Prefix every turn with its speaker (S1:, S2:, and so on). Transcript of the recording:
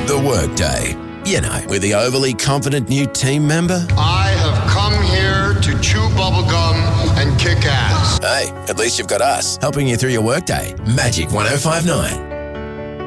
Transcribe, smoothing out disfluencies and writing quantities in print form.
S1: The Workday. You know, with the overly confident new team member.
S2: I have come here to chew bubblegum and kick ass.
S1: Hey, at least you've got us helping you through your workday. Magic 105.9.